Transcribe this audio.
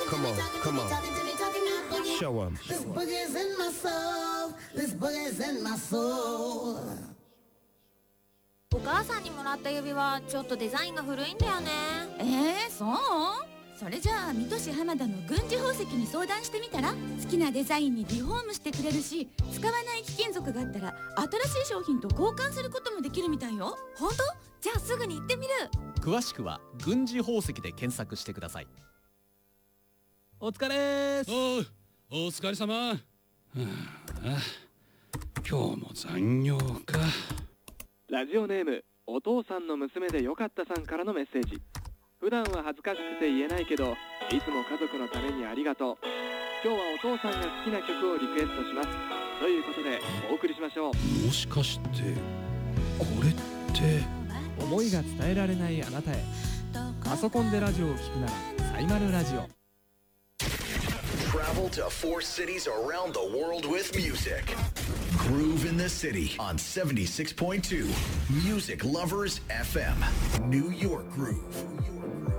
Come on, come on. Show 'em. This boogie's in my soul. This boogie's in my soul. お母さんにもらった指輪ちょっとデザインが古いんだよね。 そう？それじゃあ水戸市浜田の軍事宝石に相談してみたら？好きなデザインにリフォームしてくれるし、使わない貴金属があったら新しい商品と交換することもできるみたいよ。 本当？じゃあすぐに行ってみる。 詳しくは軍事宝石で検索してください。 お疲れーす。 お疲れ様。今日も残業か。 ラジオネームお父さんの娘でよかったさんからのメッセージ。普段は恥ずかしくて言えないけど、いつも家族のためにありがとう。今日はお父さんが好きな曲をリクエストします。ということでお送りしましょう。 もしかしてこれって思いが伝えられないあなたへ。パソコンでラジオを聞くならサイマルラジオ。 Travel to 4 cities around the world with music. Groove in the City on 76.2 Music Lovers FM. New York Groove.